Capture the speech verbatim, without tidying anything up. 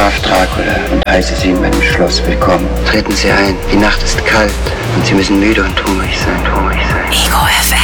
Graf Dracula und heiße Sie in meinem Schloss willkommen. Treten Sie ein, die Nacht ist kalt und Sie müssen müde und hungrig sein, hungrig sein. Ego F M.